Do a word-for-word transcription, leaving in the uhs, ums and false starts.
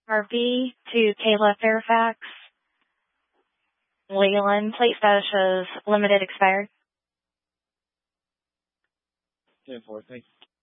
R V to Kayla Fairfax. Leland, plate status shows limited expired. ten four, thank you.